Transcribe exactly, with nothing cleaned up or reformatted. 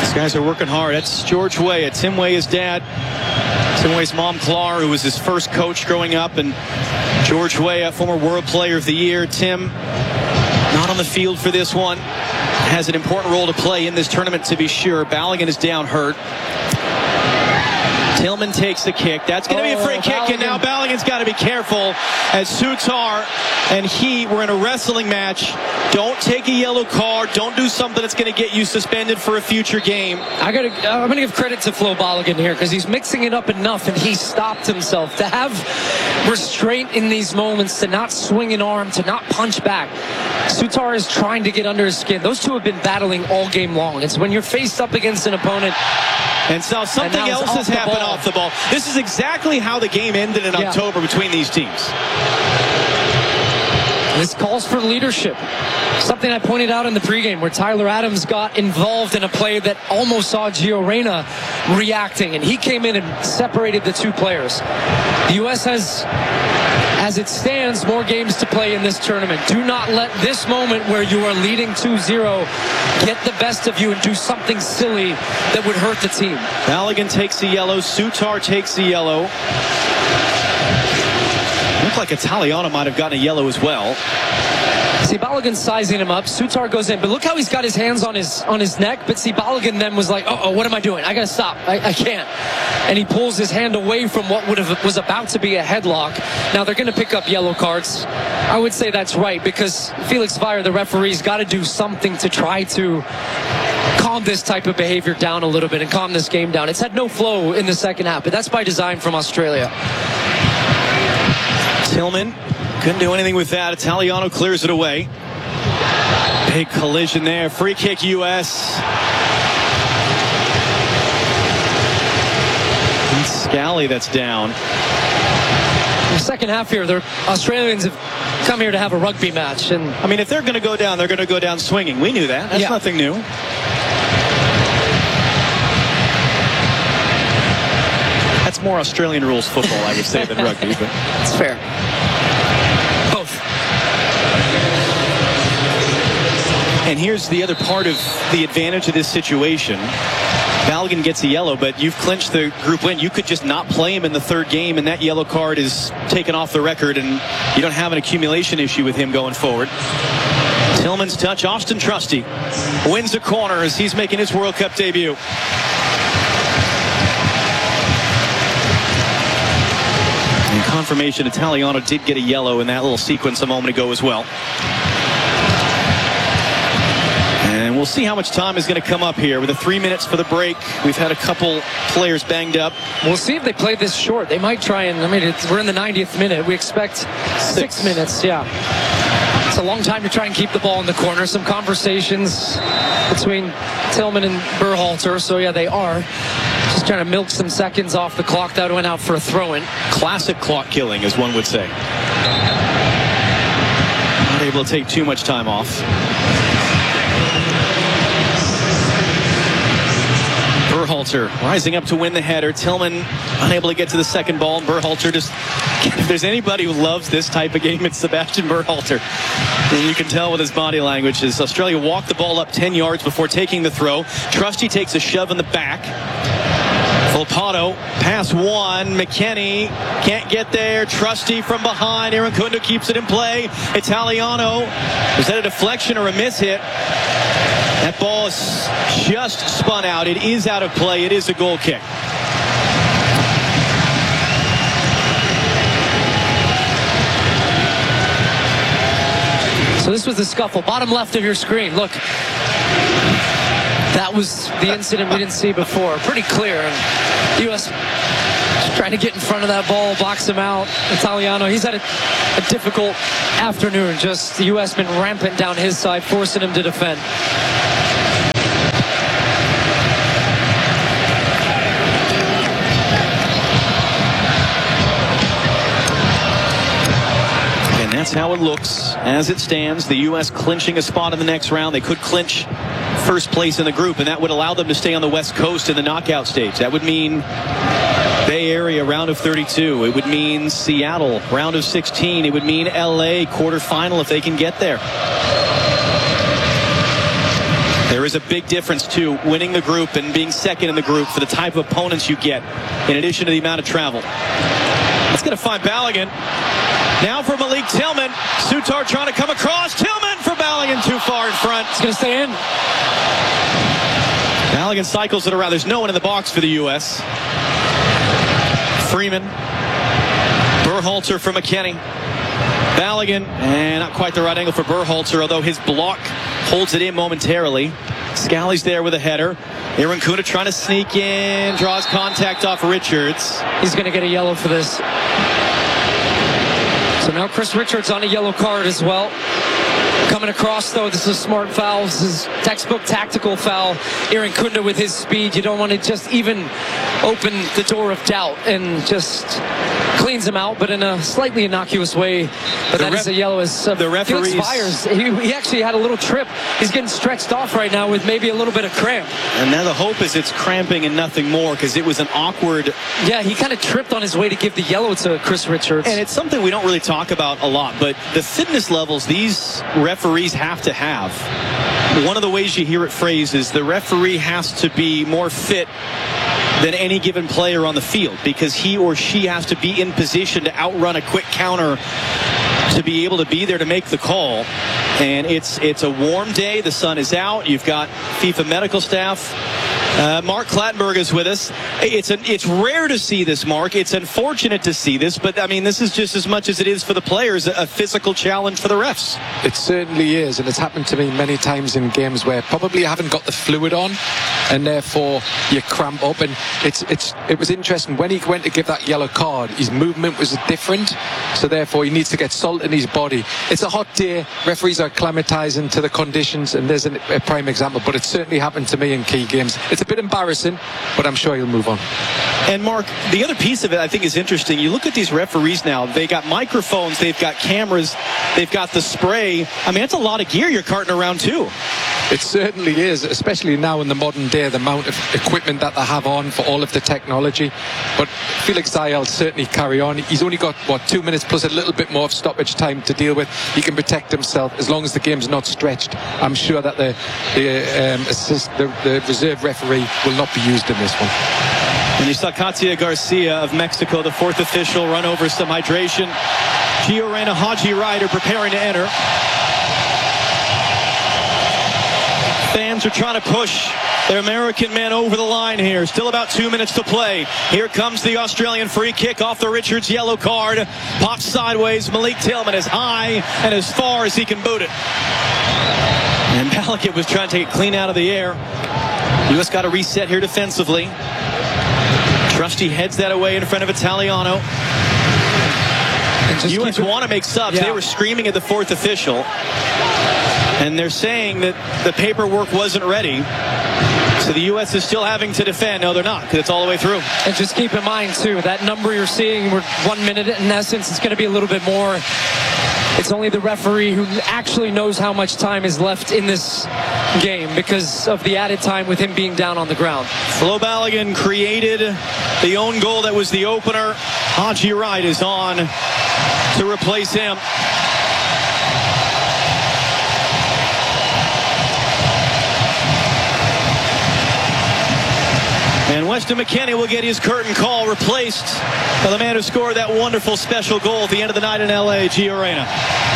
These guys are working hard. That's George Weah. Tim Weah's dad. Tim Weah's mom, Clar, who was his first coach growing up. And George Weah, former World Player of the Year. Tim, not on the field for this one. Has an important role to play in this tournament, to be sure. Balogun is down hurt. Tillman takes the kick. That's going to be a free oh, kick, Balogun. And now Balogun's got to be careful as Sutar and he were in a wrestling match. Don't take a yellow card. Don't do something that's going to get you suspended for a future game. I gotta, I'm going to give credit to Flo Balogun here because he's mixing it up enough, and he stopped himself. To have restraint in these moments, to not swing an arm, to not punch back. Sutar is trying to get under his skin. Those two have been battling all game long. It's when you're faced up against an opponent. And so something and else has happened ball. off the ball. This is exactly how the game ended in yeah. October between these teams. This calls for leadership. Something I pointed out in the pregame where Tyler Adams got involved in a play that almost saw Gio Reyna reacting, and he came in and separated the two players. The U S has, as it stands, more games to play in this tournament. Do not let this moment where you are leading two zero get the best of you and do something silly that would hurt the team. Balogun takes the yellow. Sutar takes the yellow. Looked like Italiano might have gotten a yellow as well. See, Balogun sizing him up. Sutar goes in, but look how he's got his hands on his on his neck. But see, Balogun then was like, "Uh oh, what am I doing? I gotta stop. I, I can't." And he pulls his hand away from what would have was about to be a headlock. Now they're going to pick up yellow cards. I would say that's right because Felix Weyer, the referee's got to do something to try to calm this type of behavior down a little bit and calm this game down. It's had no flow in the second half, but that's by design from Australia. Tillman couldn't do anything with that. Italiano clears it away. Big collision there. Free kick U S. And Scally that's down. In the second half here, the Australians have come here to have a rugby match. And I mean, if they're going to go down, they're going to go down swinging. We knew that. That's yeah. nothing new. That's more Australian rules football, I would say, than rugby. But it's fair. Both. And here's the other part of the advantage of this situation. Balogun gets a yellow, but you've clinched the group win. You could just not play him in the third game, and that yellow card is taken off the record, and you don't have an accumulation issue with him going forward. Tillman's touch. Austin Trusty wins the corner as he's making his World Cup debut. And confirmation, Italiano did get a yellow in that little sequence a moment ago as well. And we'll see how much time is going to come up here. With the three minutes for the break, we've had a couple players banged up. We'll see if they play this short. They might try and, I mean, it's, we're in the ninetieth minute. We expect six, six minutes, yeah. It's a long time to try and keep the ball in the corner. Some conversations between Tillman and Berhalter. So, yeah, they are just trying to milk some seconds off the clock. That went out for a throw-in. Classic clock killing, as one would say. Not able to take too much time off. Berhalter rising up to win the header. Tillman unable to get to the second ball. And Berhalter just, if there's anybody who loves this type of game, it's Sebastian Berhalter. And you can tell with his body language as Australia walked the ball up ten yards before taking the throw. Trusty takes a shove in the back. Volpato, pass one. McKennie can't get there. Trusty from behind. Aaron Kunda keeps it in play. Italiano, is that a deflection or a miss hit? That ball is just spun out. It is out of play. It is a goal kick. So this was the scuffle. Bottom left of your screen. Look. That was the incident we didn't see before. Pretty clear. And the U S trying to get in front of that ball, box him out. Italiano, he's had a, a difficult afternoon. Just the U S been rampant down his side, forcing him to defend. And that's how it looks as it stands. The U S clinching a spot in the next round. They could clinch first place in the group, and that would allow them to stay on the West Coast in the knockout stage. That would mean Bay Area round of thirty-two. It would mean Seattle round of sixteen. It would mean L A quarterfinal if they can get there. There is a big difference, too, winning the group and being second in the group for the type of opponents you get, in addition to the amount of travel. It's going to find Balogun. Now for Malik Tillman. Sutar trying to come across. Tillman for Balogun, too far in front. It's going to stay in. Balogun cycles it around. There's no one in the box for the U S Freeman. Berhalter for McKenny. Balogun, and not quite the right angle for Berhalter, although his block holds it in momentarily. Scally's there with a header. Aaron Kuna trying to sneak in, draws contact off Richards. He's going to get a yellow for this. So now Chris Richards on a yellow card as well. Coming across, though, this is a smart foul. This is textbook tactical foul. Aaron Kunda with his speed. You don't want to just even open the door of doubt, and just cleans him out, but in a slightly innocuous way. But the that ref- is a yellow. As uh, the referees, Felix Myers, he, he actually had a little trip. He's getting stretched off right now with maybe a little bit of cramp. And now the hope is it's cramping and nothing more, because it was an awkward. Yeah, he kind of tripped on his way to give the yellow to Chris Richards. And it's something we don't really talk about a lot, but the fitness levels these referees have to have. One of the ways you hear it phrased is the referee has to be more fit than any given player on the field, because he or she has to be in position to outrun a quick counter to be able to be there to make the call. And it's it's a warm day. The sun is out. You've got FIFA medical staff. Uh, Mark Clattenburg is with us. It's an, it's rare to see this, Mark. It's unfortunate to see this, but I mean, this is just as much as it is for the players, a physical challenge for the refs. It certainly is, and it's happened to me many times in games where probably I haven't got the fluid on, and therefore you cramp up. And it's it's it was interesting when he went to give that yellow card, his movement was different, so therefore he needs to get salt in his body. It's a hot day. Referees are acclimatizing to the conditions, and there's an, a prime example. But it certainly happened to me in key games. It's a bit embarrassing, but I'm sure he'll move on. And Mark, the other piece of it I think is interesting. You look at these referees now. They got microphones, they've got cameras, they've got the spray. I mean, that's a lot of gear you're carting around too. It certainly is, especially now in the modern day, the amount of equipment that they have on for all of the technology. But Felix Zayel certainly carry on. He's only got, what, two minutes plus a little bit more of stoppage time to deal with. He can protect himself as long as the game's not stretched. I'm sure that the the, um, assist, the, the reserve referee will not be used in this one. And you saw Katia Garcia of Mexico, the fourth official, run over some hydration. Gio Reyna, Haji Ryder preparing to enter. Fans are trying to push their American men over the line here. Still about two minutes to play. Here comes the Australian free kick off the Richards yellow card. Pops sideways. Malik Tillman as high and as far as he can boot it. And Balogun was trying to take it clean out of the air. U S got to reset here defensively. Trusty heads that away in front of Italiano. U S want to make subs. Yeah. They were screaming at the fourth official. And they're saying that the paperwork wasn't ready. So the U S is still having to defend. No, they're not, because it's all the way through. And just keep in mind, too, that number you're seeing, we're one minute in essence, it's going to be a little bit more. It's only the referee who actually knows how much time is left in this game because of the added time with him being down on the ground. Flo Balogun created the own goal that was the opener. Haji Wright is on to replace him. And Weston McKennie will get his curtain call replaced by the man who scored that wonderful special goal at the end of the night in L A, Gio Reyna.